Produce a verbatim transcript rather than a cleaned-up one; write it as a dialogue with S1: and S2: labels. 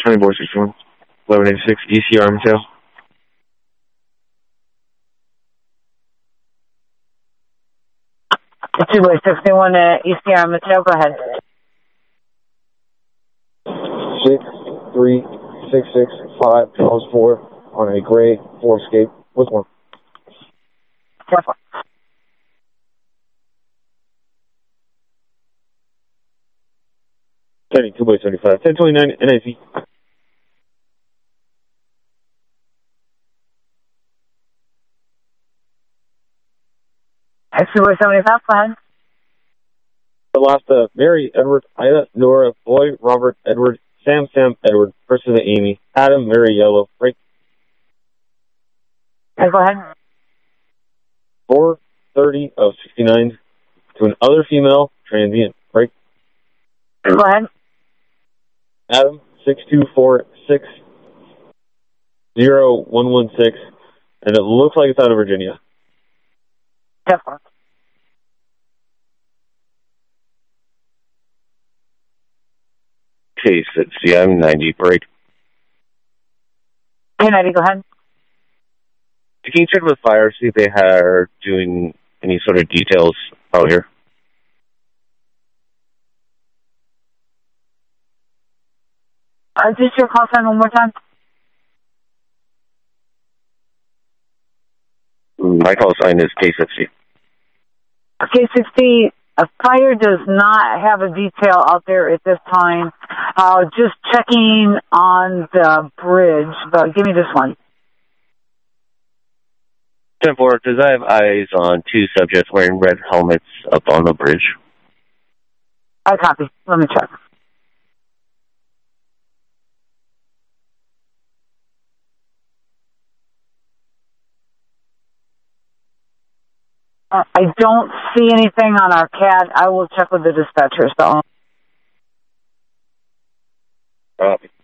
S1: Charlie Boy sixty-one, eleven eighty-six, E C R Mateo.
S2: two Boy sixty-one at E C R Mateo, go ahead.
S3: six three six six five Charles four on a gray four escape with one.
S2: four four.
S1: two Boy seventy-five, ten twenty-nine, N I C.
S2: two Boy seventy-five, go ahead.
S3: The last, uh, Mary, Edward, Ida, Nora, Boy, Robert, Edward, Sam, Sam, Edward, first of the Amy, Adam, Mary, Yellow, break.
S2: Okay, go ahead.
S3: four thirty of sixty-nine to an other female, transient, break.
S2: Go ahead.
S3: Adam, six two four six zero one one six, and it looks like it's out of Virginia.
S2: Definitely.
S1: Case at C M ninety, break.
S2: Hey, ninety, go ahead.
S1: Can you check with fire, see if they are doing any sort of details out here?
S2: Uh, just your call sign one more time.
S1: My call sign is K sixty.
S2: K sixty, a fire does not have a detail out there at this time. Uh, just checking on the bridge, but give me this one.
S1: ten four, does I have eyes on two subjects wearing red helmets up on the bridge?
S2: I copy. Let me check. Uh, I don't see anything on our C A D. I will check with the dispatcher, so.
S1: Copy.